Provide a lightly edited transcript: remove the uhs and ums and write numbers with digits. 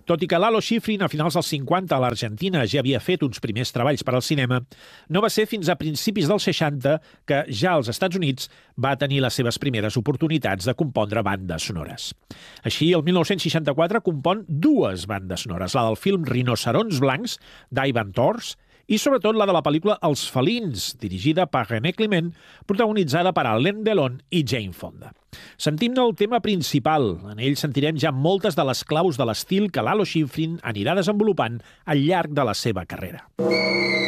Tot i que Lalo Schifrin a finals dels 50 a l'Argentina ja havia fet uns primers treballs per al cinema, no va ser fins a principis dels 60 que ja als Estats Units va tenir les seves primeres oportunitats de compondre bandes sonores. Així, el 1964 compon dues bandes sonores, la del film Rinoceronts Blancs, d'Ivan Tors, i sobretot la de la pel·lícula Els Felins, dirigida per René Clement, protagonitzada per Alain Delon i Jane Fonda. Sentim-ne el tema principal. En ell sentirem ja moltes de les claus de l'estil que Lalo Schifrin anirà desenvolupant al llarg de la seva carrera.